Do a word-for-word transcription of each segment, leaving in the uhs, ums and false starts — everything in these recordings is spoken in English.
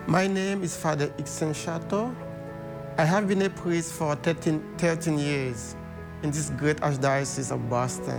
My name is Father Ixen Chateau. I have been a priest for thirteen, thirteen years in this great Archdiocese of Boston.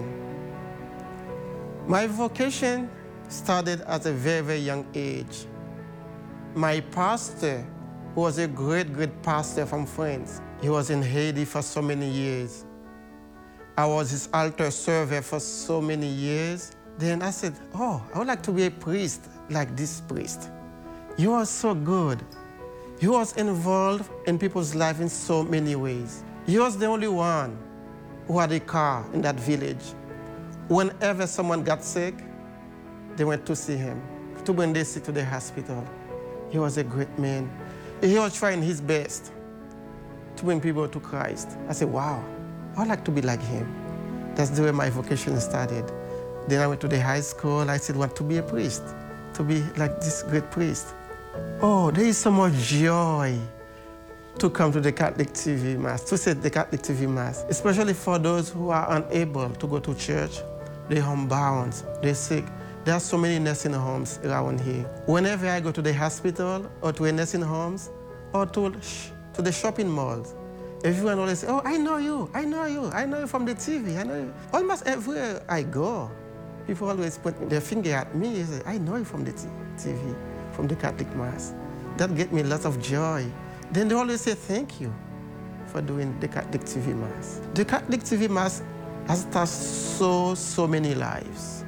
My vocation started at a very, very young age. My pastor, who was a great, great pastor from France, he was in Haiti for so many years. I was his altar server for so many years. Then I said, oh, I would like to be a priest like this priest. He was so good. He was involved in people's life in so many ways. He was the only one who had a car in that village. Whenever someone got sick, they went to see him, to bring them sick to the hospital. He was a great man. He was trying his best to bring people to Christ. I said, wow, I'd like to be like him. That's the way my vocation started. Then I went to the high school. I said, I want to be a priest, to be like this great priest. Oh, there is so much joy to come to the Catholic T V Mass, to say the Catholic T V Mass, especially for those who are unable to go to church. They're homebound, they're sick. There are so many nursing homes around here. Whenever I go to the hospital or to a nursing homes or to, to the shopping malls, everyone always says, oh, I know you, I know you, I know you from the T V, I know you. Almost everywhere I go, people always put their finger at me and say, I know you from the T V, from the Catholic Mass. That gets me lots of joy. Then they always say, thank you for doing the Catholic T V Mass. The Catholic T V Mass has touched so, so many lives.